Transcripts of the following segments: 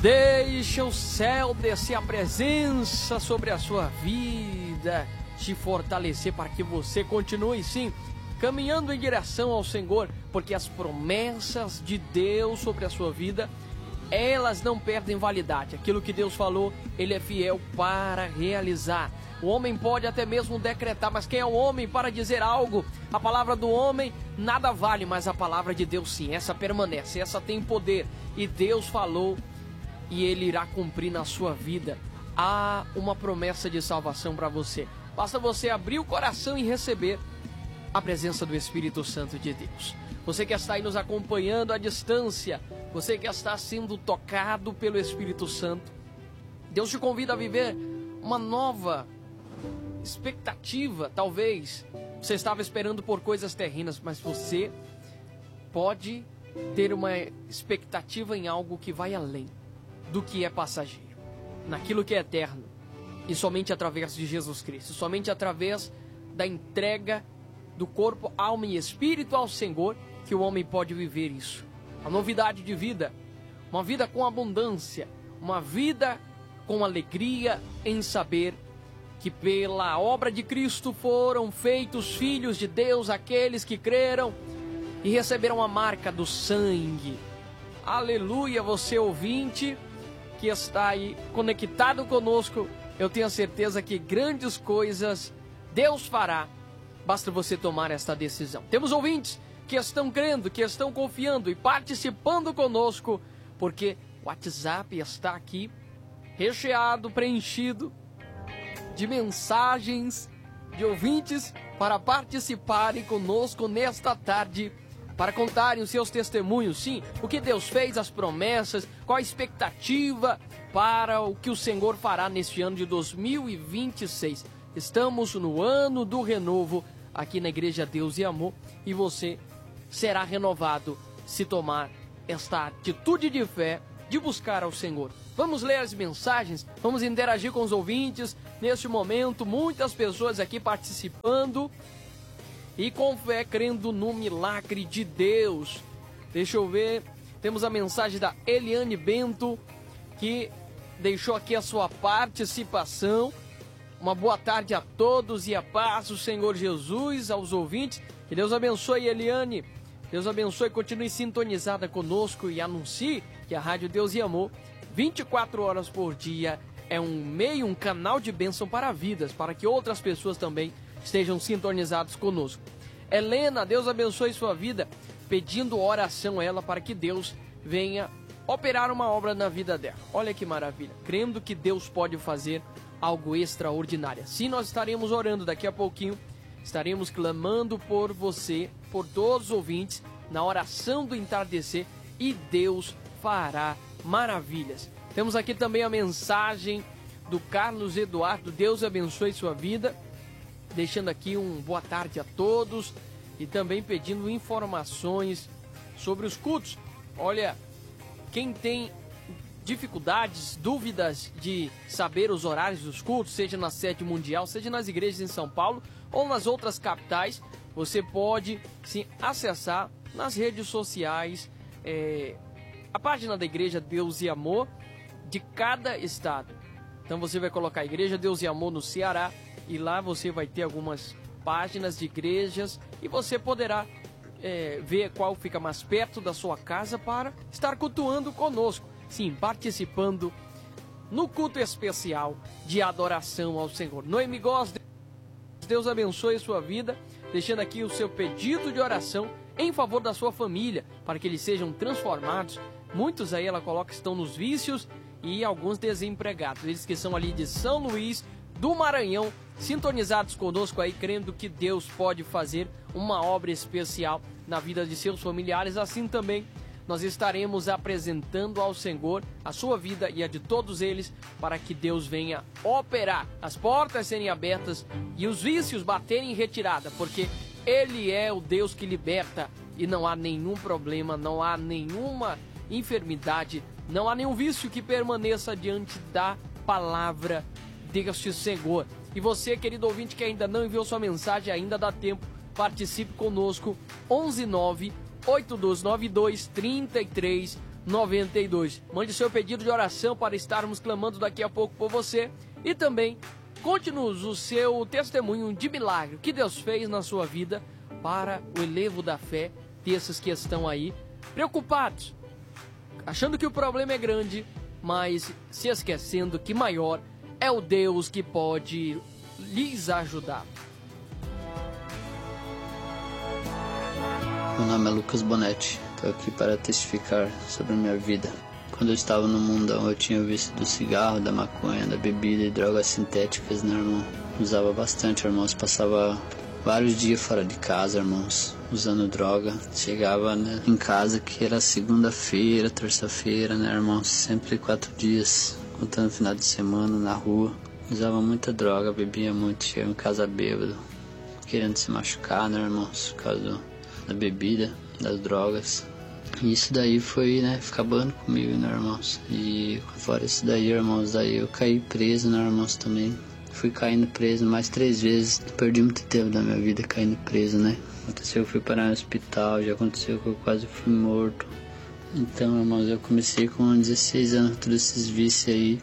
Deixa o céu descer a presença sobre a sua vida, te fortalecer para que você continue sim caminhando em direção ao Senhor, porque as promessas de Deus sobre a sua vida, elas não perdem validade. Aquilo que Deus falou, Ele é fiel para realizar. O homem pode até mesmo decretar, mas quem é o homem para dizer algo? A palavra do homem nada vale, mas a palavra de Deus sim, essa permanece, essa tem poder. E Deus falou e Ele irá cumprir na sua vida. Há uma promessa de salvação para você. Basta você abrir o coração e receber a presença do Espírito Santo de Deus. Você que está aí nos acompanhando à distância, você que está sendo tocado pelo Espírito Santo, Deus te convida a viver uma nova expectativa. Talvez você estava esperando por coisas terrenas, mas você pode ter uma expectativa em algo que vai além do que é passageiro, naquilo que é eterno, e somente através de Jesus Cristo, somente através da entrega do corpo, alma e espírito ao Senhor, que o homem pode viver isso. A novidade de vida, uma vida com abundância, uma vida com alegria em saber que pela obra de Cristo foram feitos filhos de Deus, aqueles que creram e receberam a marca do sangue. Aleluia, você ouvinte que está aí conectado conosco, eu tenho a certeza que grandes coisas Deus fará, basta você tomar esta decisão. Temos ouvintes que estão crendo, que estão confiando e participando conosco, porque o WhatsApp está aqui recheado, preenchido de mensagens de ouvintes para participarem conosco nesta tarde, para contarem os seus testemunhos, sim, o que Deus fez, as promessas, qual a expectativa para o que o Senhor fará neste ano de 2026. Estamos no ano do renovo aqui na Igreja Deus e Amor, e você será renovado se tomar esta atitude de fé de buscar ao Senhor. Vamos ler as mensagens, vamos interagir com os ouvintes neste momento, muitas pessoas aqui participando e com fé crendo no milagre de Deus. Deixa eu ver, temos a mensagem da Eliane Bento, que deixou aqui a sua participação. Uma boa tarde a todos e a paz do Senhor Jesus, aos ouvintes. Que Deus abençoe, Eliane. Deus abençoe, continue sintonizada conosco e anuncie que a Rádio Deus e Amor, 24 horas por dia, é um meio, um canal de bênção para vidas, para que outras pessoas também estejam sintonizados conosco. Helena, Deus abençoe sua vida, pedindo oração a ela para que Deus venha operar uma obra na vida dela. Olha que maravilha, crendo que Deus pode fazer algo extraordinário. Sim, nós estaremos orando daqui a pouquinho, estaremos clamando por você, por todos os ouvintes, na oração do entardecer, e Deus fará maravilhas. Temos aqui também a mensagem do Carlos Eduardo, Deus abençoe sua vida, deixando aqui um boa tarde a todos e também pedindo informações sobre os cultos. Olha, quem tem dificuldades, dúvidas de saber os horários dos cultos, seja na sede mundial, seja nas igrejas em São Paulo ou nas outras capitais, você pode sim acessar nas redes sociais a página da Igreja Deus e Amor de cada estado. Então você vai colocar Igreja Deus e Amor no Ceará e lá você vai ter algumas páginas de igrejas e você poderá ver qual fica mais perto da sua casa para estar cultuando conosco. Sim, participando no culto especial de adoração ao Senhor. Noemi Góes, Deus abençoe a sua vida, deixando aqui o seu pedido de oração em favor da sua família, para que eles sejam transformados. Muitos aí ela coloca estão nos vícios e alguns desempregados. Eles que são ali de São Luís, do Maranhão, sintonizados conosco aí, crendo que Deus pode fazer uma obra especial na vida de seus familiares. Assim também nós estaremos apresentando ao Senhor a sua vida e a de todos eles, para que Deus venha operar, as portas serem abertas e os vícios baterem em retirada, porque Ele é o Deus que liberta e não há nenhum problema, não há nenhuma enfermidade, não há nenhum vício que permaneça diante da palavra deste Senhor. E você, querido ouvinte, que ainda não enviou sua mensagem, ainda dá tempo, participe conosco, 119-8292-33 92. Mande seu pedido de oração para estarmos clamando daqui a pouco por você. E também conte-nos o seu testemunho de milagre que Deus fez na sua vida para o elevo da fé desses que estão aí preocupados, achando que o problema é grande, mas se esquecendo que maior é o Deus que pode lhes ajudar. Meu nome é Lucas Bonetti, estou aqui para testificar sobre a minha vida. Quando eu estava no mundão, eu tinha visto do cigarro, da maconha, da bebida e drogas sintéticas, né, irmão? Usava bastante, irmãos. Passava vários dias fora de casa, irmãos, usando droga. Chegava, né, em casa que era segunda-feira, terça-feira, né, irmãos? Sempre 4 dias, contando final de semana na rua. Usava muita droga, bebia muito, chegava em casa bêbado, querendo se machucar, né, irmãos? Por causa da bebida, das drogas. E isso daí foi, né, acabando comigo, né, irmãos? E fora isso daí, irmãos, daí eu caí preso, né, irmãos, também. Fui caindo preso mais 3 vezes. Perdi muito tempo da minha vida caindo preso, né? Aconteceu que eu fui parar no hospital, já aconteceu que eu quase fui morto. Então, irmãos, eu comecei com 16 anos, todos esses vícios aí.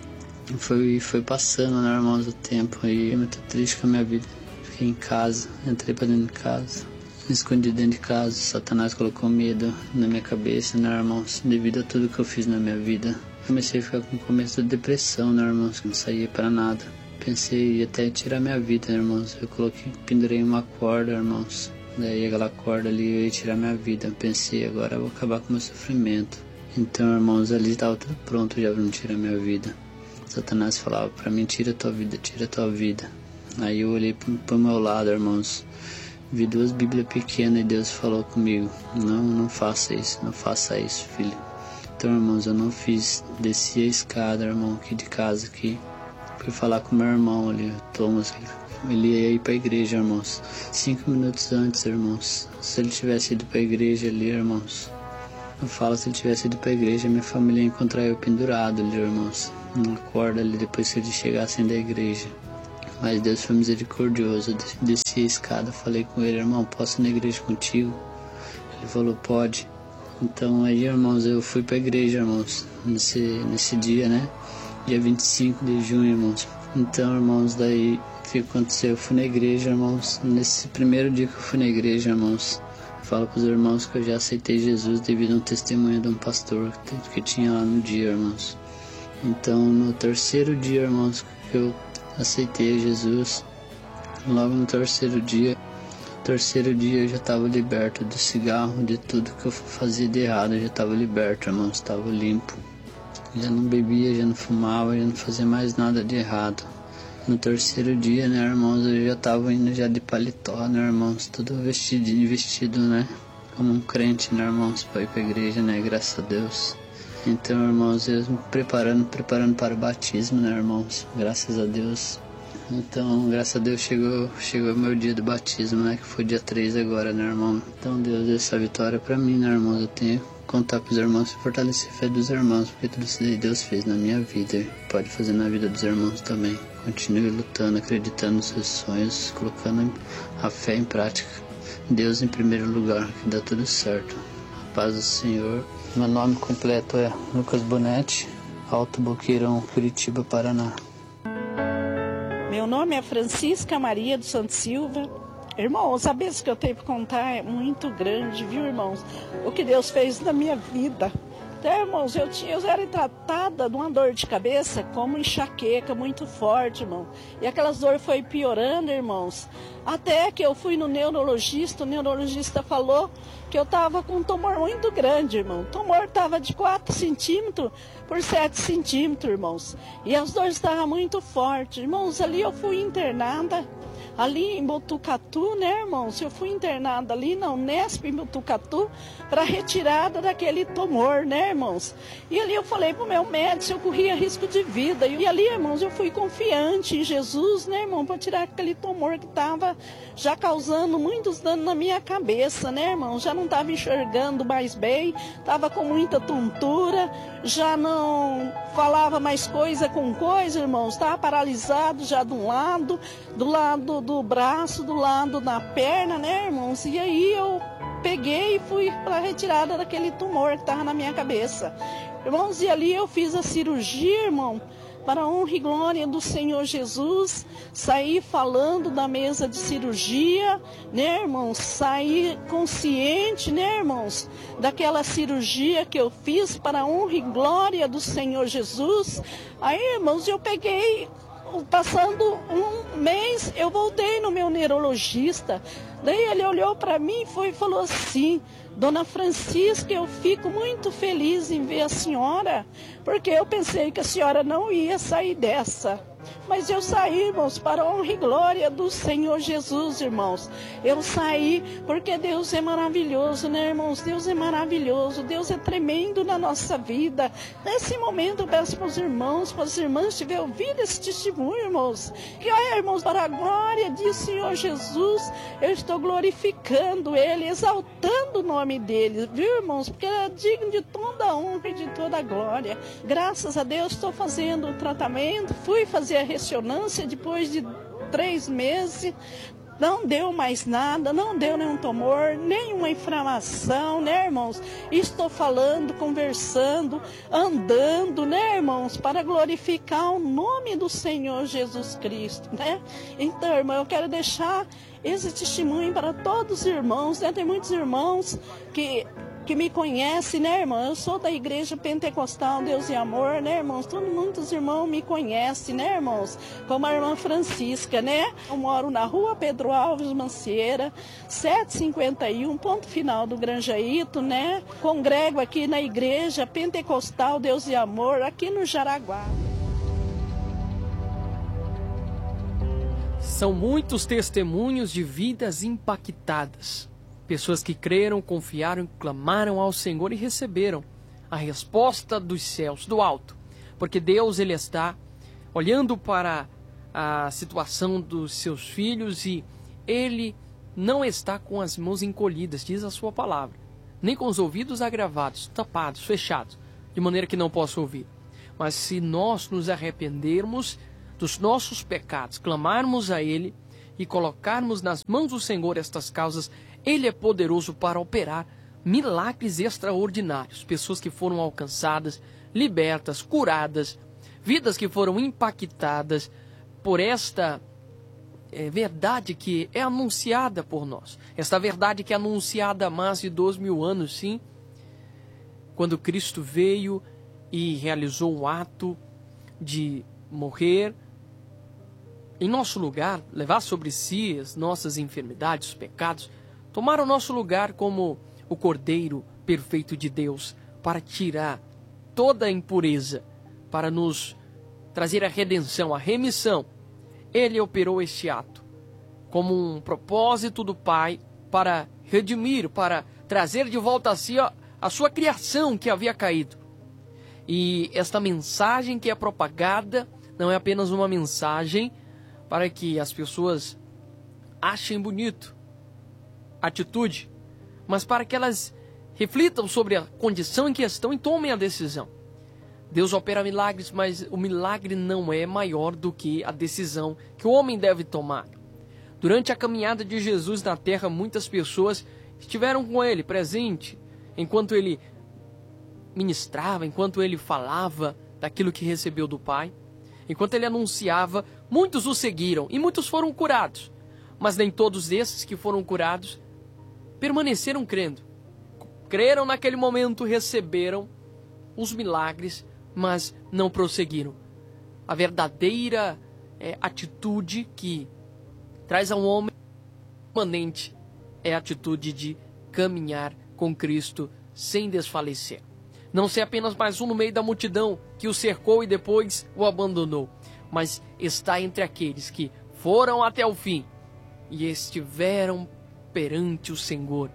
E foi passando, né, irmãos, o tempo. E fiquei muito triste com a minha vida. Fiquei em casa, entrei pra dentro de casa. Me escondi dentro de casa. Satanás colocou medo na minha cabeça, né, irmãos? Devido a tudo que eu fiz na minha vida. Comecei a ficar com começo de depressão, né, irmãos? Não saía pra nada. Pensei em até tirar minha vida, irmãos. Eu pendurei uma corda, irmãos. Daí aquela corda ali eu ia tirar minha vida. Pensei, agora eu vou acabar com o meu sofrimento. Então, irmãos, ali estava tudo pronto já pra não tirar minha vida. Satanás falava pra mim, tira tua vida, tira tua vida. Aí eu olhei pro meu lado, irmãos. Vi 2 Bíblias pequenas e Deus falou comigo, não faça isso, não faça isso, filho. Então, irmãos, eu não fiz, desci a escada, irmão, aqui de casa, aqui. Fui falar com meu irmão ali, Thomas, ele ia ir pra igreja, irmãos. 5 minutos antes, irmãos, se ele tivesse ido pra igreja ali, irmãos, eu falo, se ele tivesse ido pra igreja, minha família ia encontrar eu pendurado ali, irmãos, numa corda ali, depois que eles chegassem da igreja. Mas Deus foi misericordioso, eu desci a escada, falei com ele, irmão, posso ir na igreja contigo? Ele falou, pode. Então aí, irmãos, eu fui pra igreja, irmãos, nesse dia, né? Dia 25 de junho, irmãos. Então, irmãos, daí o que aconteceu? Eu fui na igreja, irmãos. Nesse primeiro dia que eu fui na igreja, irmãos, eu falo pros irmãos que eu já aceitei Jesus devido a um testemunho de um pastor que tinha lá no dia, irmãos. Então, no terceiro dia, irmãos, que eu aceitei Jesus, logo no terceiro dia eu já estava liberto do cigarro, de tudo que eu fazia de errado, eu já estava liberto, irmãos, estava limpo. Já não bebia, já não fumava, já não fazia mais nada de errado. No terceiro dia, né, irmãos, eu já estava indo já de paletó, né, irmãos, tudo vestido, né, como um crente, né, irmãos, para ir para a igreja, né, graças a Deus. Então, irmãos, eu me preparando para o batismo, né, irmãos, graças a Deus. Então, graças a Deus chegou o meu dia do batismo, né, que foi dia 3 agora, né, irmão. Então, Deus deu essa vitória para mim, né, irmãos, eu tenho que contar para os irmãos e fortalecer a fé dos irmãos, porque tudo isso que Deus fez na minha vida, e pode fazer na vida dos irmãos também. Continue lutando, acreditando nos seus sonhos, colocando a fé em prática. Deus em primeiro lugar, que dá tudo certo. A paz do Senhor. Meu nome completo é Lucas Bonetti, Alto Boqueirão, Curitiba, Paraná. Meu nome é Francisca Maria dos Santos Silva. Irmãos, a bênção que eu tenho para contar é muito grande, viu, irmãos? O que Deus fez na minha vida. Então, irmãos, eu era tratada de uma dor de cabeça como enxaqueca muito forte, irmão. E aquelas dores foi piorando, irmãos. Até que eu fui no neurologista, o neurologista falou que eu estava com um tumor muito grande, irmão. O tumor estava de 4 centímetros por 7 centímetros, irmãos. E as dores estavam muito fortes. Irmãos, ali eu fui internada. Ali em Botucatu, né, irmãos? Eu fui internada ali na Unesp, em Botucatu, para retirada daquele tumor, né, irmãos? E ali eu falei pro meu médico se eu corria risco de vida. E ali, irmãos, eu fui confiante em Jesus, né, irmão? Para tirar aquele tumor que estava já causando muitos danos na minha cabeça, né, irmão? Já não estava enxergando mais bem, estava com muita tontura, já não falava mais coisa com coisa, irmãos. Estava paralisado já do lado do braço, do lado da perna, né, irmãos? E aí eu peguei e fui para a retirada daquele tumor que estava na minha cabeça. Irmãos, e ali eu fiz a cirurgia, irmão, para a honra e glória do Senhor Jesus. Saí falando da mesa de cirurgia, né, irmãos? Saí consciente, né, irmãos? Daquela cirurgia que eu fiz para a honra e glória do Senhor Jesus. Aí, irmãos, eu peguei, passando um mês, eu voltei no meu neurologista. Daí ele olhou para mim e falou assim: Dona Francisca, eu fico muito feliz em ver a senhora, porque eu pensei que a senhora não ia sair dessa. Mas eu saí, irmãos, para a honra e glória do Senhor Jesus, irmãos. Eu saí porque Deus é maravilhoso, né, irmãos? Deus é maravilhoso, Deus é tremendo na nossa vida. Nesse momento eu peço para os irmãos, para as irmãs que tiverem ouvido esse testemunho, irmãos, que olha, irmãos, para a glória do Senhor Jesus, eu estou glorificando Ele, exaltando o nome dEle, viu, irmãos? Porque Ele é digno de toda a honra e de toda a glória. Graças a Deus estou fazendo o tratamento, fui fazer a ressonância depois de 3 meses, não deu mais nada, não deu nenhum tumor, nenhuma inflamação, né, irmãos? Estou falando, conversando, andando, né, irmãos, para glorificar o nome do Senhor Jesus Cristo, né? Então, irmão, eu quero deixar esse testemunho para todos os irmãos, né? Tem muitos irmãos que me conhece, né, irmão? Eu sou da Igreja Pentecostal Deus e Amor, né, irmãos? Muitos irmãos me conhecem, né, irmãos? Como a irmã Francisca, né? Eu moro na rua Pedro Alves Mancieira, 751, ponto final do Granjaíto, né? Congrego aqui na Igreja Pentecostal Deus e Amor, aqui no Jaraguá. São muitos testemunhos de vidas impactadas. Pessoas que creram, confiaram, clamaram ao Senhor e receberam a resposta dos céus, do alto. Porque Deus, Ele está olhando para a situação dos seus filhos e Ele não está com as mãos encolhidas, diz a sua palavra, nem com os ouvidos agravados, tapados, fechados, de maneira que não possa ouvir. Mas se nós nos arrependermos dos nossos pecados, clamarmos a Ele e colocarmos nas mãos do Senhor estas causas, Ele é poderoso para operar milagres extraordinários. Pessoas que foram alcançadas, libertas, curadas, vidas que foram impactadas por esta verdade que é anunciada por nós. Esta verdade que é anunciada há mais de 2000 anos, sim, quando Cristo veio e realizou um ato de morrer em nosso lugar, levar sobre si as nossas enfermidades, os pecados, tomar o nosso lugar como o Cordeiro perfeito de Deus, para tirar toda a impureza, para nos trazer a redenção, a remissão. Ele operou este ato como um propósito do Pai para redimir, para trazer de volta a si a sua criação que havia caído. E esta mensagem que é propagada não é apenas uma mensagem para que as pessoas achem bonito a atitude, mas para que elas reflitam sobre a condição em que estão e tomem a decisão. Deus opera milagres, mas o milagre não é maior do que a decisão que o homem deve tomar. Durante a caminhada de Jesus na terra, muitas pessoas estiveram com Ele presente, enquanto Ele ministrava, enquanto Ele falava daquilo que recebeu do Pai. Enquanto Ele anunciava, muitos o seguiram e muitos foram curados. Mas nem todos esses que foram curados permaneceram crendo. Creram naquele momento, receberam os milagres, mas não prosseguiram. A verdadeira atitude que traz ao homem permanente é a atitude de caminhar com Cristo sem desfalecer. Não ser apenas mais um no meio da multidão que o cercou e depois o abandonou, mas está entre aqueles que foram até o fim e estiveram perante o Senhor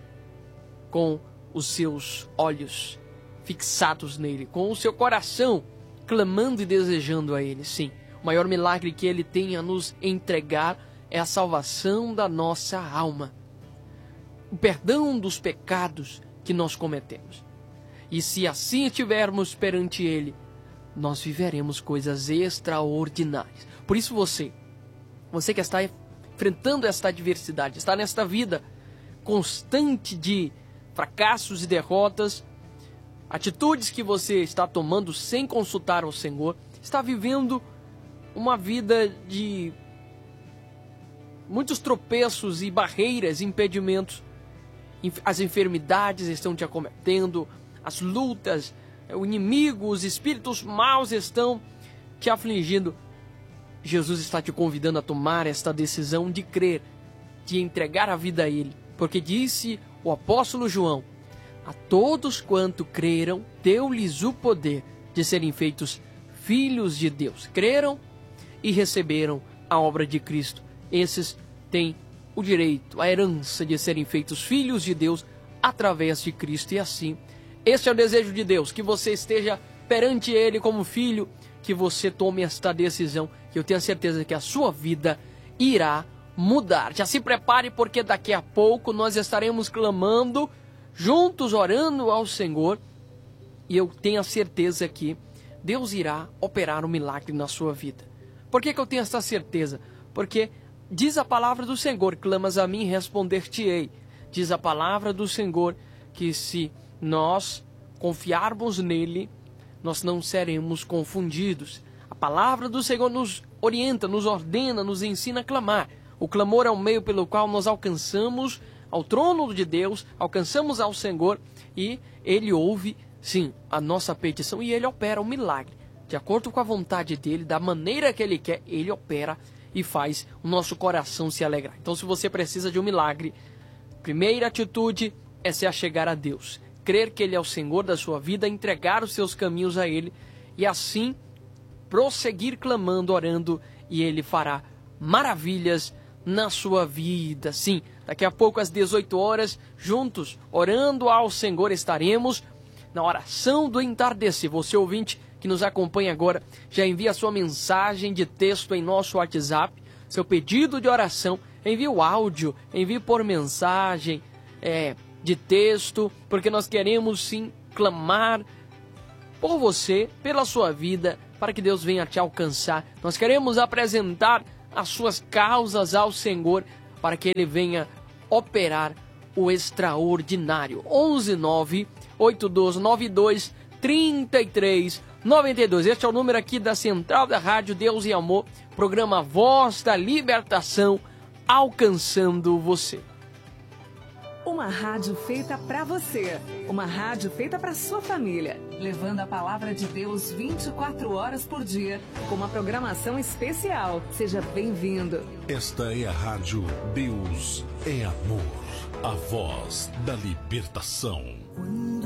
com os seus olhos fixados nele, com o seu coração clamando e desejando a Ele. Sim, o maior milagre que Ele tem a nos entregar é a salvação da nossa alma, o perdão dos pecados que nós cometemos. E se assim estivermos perante Ele, nós viveremos coisas extraordinárias. Por isso você que está enfrentando esta adversidade, está nesta vida constante de fracassos e derrotas, atitudes que você está tomando sem consultar o Senhor, está vivendo uma vida de muitos tropeços e barreiras, impedimentos. As enfermidades estão te acometendo, as lutas, o inimigo, os espíritos maus estão te afligindo. Jesus está te convidando a tomar esta decisão de crer, de entregar a vida a Ele. Porque disse o apóstolo João: a todos quanto creram, deu-lhes o poder de serem feitos filhos de Deus. Creram e receberam a obra de Cristo. Esses têm o direito, a herança de serem feitos filhos de Deus através de Cristo. E assim, este é o desejo de Deus, que você esteja perante Ele como filho, que você tome esta decisão, que eu tenho a certeza que a sua vida irá mudar. Já se prepare, porque daqui a pouco nós estaremos clamando, juntos orando ao Senhor, e eu tenho a certeza que Deus irá operar um milagre na sua vida. Por que eu tenho essa certeza? Porque diz a palavra do Senhor: clamas a mim, responder-te-ei. Diz a palavra do Senhor que se nós confiarmos nele, nós não seremos confundidos. A palavra do Senhor nos orienta, nos ordena, nos ensina a clamar. O clamor é o meio pelo qual nós alcançamos ao trono de Deus, alcançamos ao Senhor, e Ele ouve, sim, a nossa petição, e Ele opera o milagre. De acordo com a vontade dEle, da maneira que Ele quer, Ele opera e faz o nosso coração se alegrar. Então, se você precisa de um milagre, primeira atitude é se achegar a Deus. Crer que Ele é o Senhor da sua vida, entregar os seus caminhos a Ele e assim prosseguir clamando, orando, e Ele fará maravilhas na sua vida. Sim, daqui a pouco às 18 horas, juntos, orando ao Senhor, estaremos na oração do entardecer. Você ouvinte que nos acompanha agora, já envia a sua mensagem de texto em nosso WhatsApp, seu pedido de oração, envie o áudio, envie por mensagem, de texto, porque nós queremos sim clamar por você, pela sua vida, para que Deus venha te alcançar. Nós queremos apresentar as suas causas ao Senhor, para que Ele venha operar o extraordinário. 119-8292-3392. Este é o número aqui da Central da Rádio Deus e Amor, programa Voz da Libertação, alcançando você. Uma rádio feita para você, uma rádio feita para sua família, levando a palavra de Deus 24 horas por dia, com uma programação especial. Seja bem-vindo. Esta é a Rádio Deus é Amor, a voz da libertação.